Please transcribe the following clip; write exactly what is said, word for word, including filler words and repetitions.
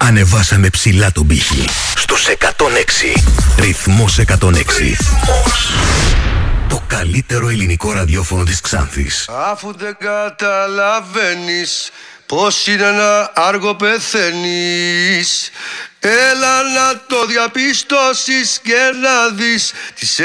Ανεβάσαμε ψηλά τον πύχη. Στους εκατόν έξι. Ρυθμός εκατόν έξι. Ρυθμός. Το καλύτερο ελληνικό ραδιόφωνο της Ξάνθης. Αφού δεν καταλαβαίνεις πως είναι να άργο πεθαίνεις, έλα να το διαπιστώσεις και να δεις τις